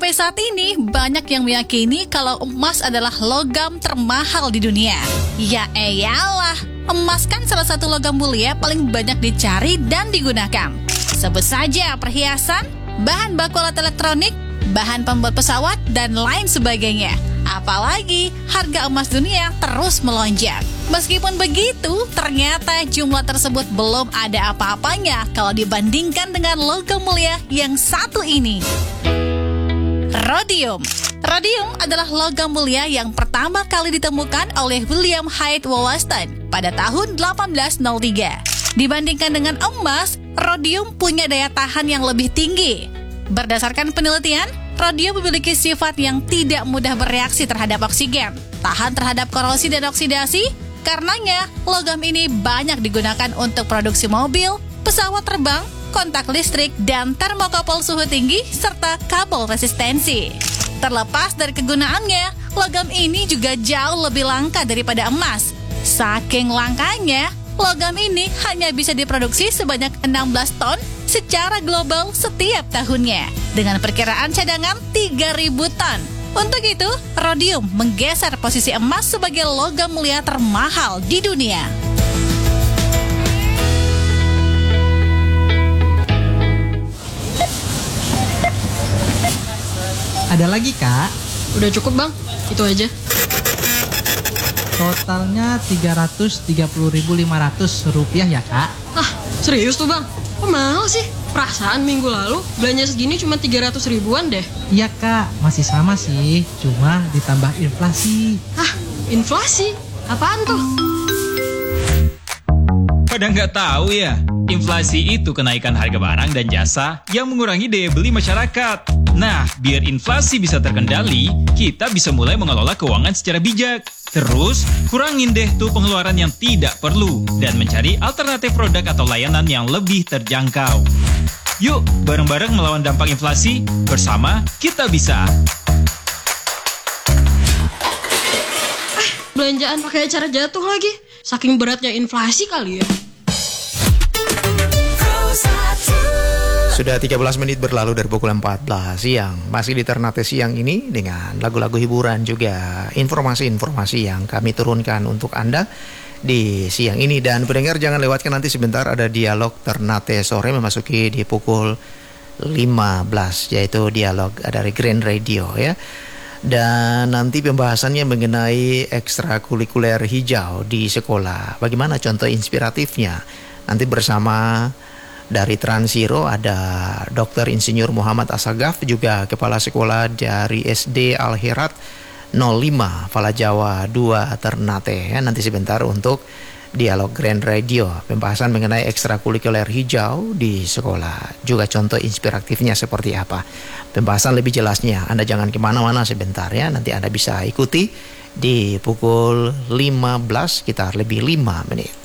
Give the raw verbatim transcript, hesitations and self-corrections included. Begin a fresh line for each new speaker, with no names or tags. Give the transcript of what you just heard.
Sampai saat ini, banyak yang meyakini kalau emas adalah logam termahal di dunia. Ya eyalah, emas kan salah satu logam mulia paling banyak dicari dan digunakan. Sebut saja perhiasan, bahan baku alat elektronik, bahan pembuat pesawat, dan lain sebagainya. Apalagi harga emas dunia terus melonjak. Meskipun begitu, ternyata jumlah tersebut belum ada apa-apanya kalau dibandingkan dengan logam mulia yang satu ini. Rhodium. Rhodium adalah logam mulia yang pertama kali ditemukan oleh William Hyde Wollaston pada tahun delapan belas nol tiga. Dibandingkan dengan emas, rhodium punya daya tahan yang lebih tinggi. Berdasarkan penelitian, rhodium memiliki sifat yang tidak mudah bereaksi terhadap oksigen, tahan terhadap korosi dan oksidasi. Karenanya, logam ini banyak digunakan untuk produksi mobil, pesawat terbang, kontak listrik, dan termokouple suhu tinggi, serta kabel resistensi. Terlepas dari kegunaannya, logam ini juga jauh lebih langka daripada emas. Saking langkanya, logam ini hanya bisa diproduksi sebanyak enam belas ton secara global setiap tahunnya, dengan perkiraan cadangan tiga ribu ton. Untuk itu, rhodium menggeser posisi emas sebagai logam mulia termahal di dunia.
Ada lagi, Kak?
Udah cukup, Bang. Itu aja.
Totalnya tiga ratus tiga puluh ribu lima ratus rupiah ya, Kak?
Ah, serius tuh, Bang? Kok mahal sih? Perasaan minggu lalu belanja segini cuma tiga ratus ribuan deh.
Iya, Kak. Masih sama sih. Cuma ditambah inflasi.
Hah? Inflasi? Apaan tuh?
Pada nggak tahu ya? Inflasi itu kenaikan harga barang dan jasa yang mengurangi daya beli masyarakat. Nah, biar inflasi bisa terkendali, kita bisa mulai mengelola keuangan secara bijak. Terus, kurangin deh tuh pengeluaran yang tidak perlu dan mencari alternatif produk atau layanan yang lebih terjangkau. Yuk, bareng-bareng melawan dampak inflasi. Bersama, kita bisa.
Eh, belanjaan pakai acara jatuh lagi. Saking beratnya inflasi kali ya.
Sudah tiga belas menit berlalu dari pukul empat belas siang. Masih di Ternate siang ini dengan lagu-lagu hiburan juga informasi-informasi yang kami turunkan untuk Anda di siang ini. Dan pendengar jangan lewatkan, nanti sebentar ada dialog Ternate sore memasuki di pukul lima belas, yaitu dialog dari Grand Radio ya. Dan nanti pembahasannya mengenai ekstrakurikuler hijau di sekolah. Bagaimana contoh inspiratifnya? Nanti bersama dari Transiro ada Doktor Insinyur Muhammad Asagaf, juga Kepala Sekolah dari S D Al-Herat nol lima Fala Jawa dua Ternate ya. Nanti sebentar untuk dialog Grand Radio, pembahasan mengenai ekstrakurikuler hijau di sekolah, juga contoh inspiratifnya seperti apa. Pembahasan lebih jelasnya Anda jangan kemana-mana sebentar ya. Nanti Anda bisa ikuti di pukul lima belas sekitar lebih lima menit.